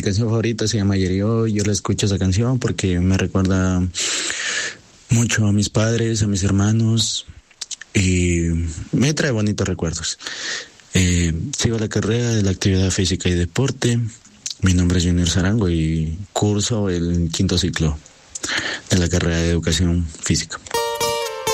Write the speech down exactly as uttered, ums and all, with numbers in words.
canción favorita se llama Ayer y Hoy. Yo la escucho esa canción porque me recuerda mucho a mis padres, a mis hermanos y me trae bonitos recuerdos. Eh, sigo la carrera de la actividad física y deporte. Mi nombre es Junior Zarango y curso el quinto ciclo de la carrera de educación física.